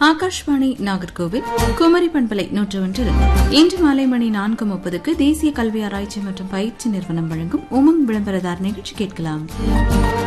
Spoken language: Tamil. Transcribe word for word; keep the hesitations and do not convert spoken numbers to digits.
ஆகாஷ்வாணி நாகர்கோவில் குமரி பண்பலை நூற்று ஒன்றில் இன்று மாலை மணி நான்கு முப்பதுக்கு தேசிய கல்வி ஆராய்ச்சி மற்றும் பயிற்சி நிறுவனம் வழங்கும் உமங் விளம்பரதார் நிகழ்ச்சி கேட்கலாம்.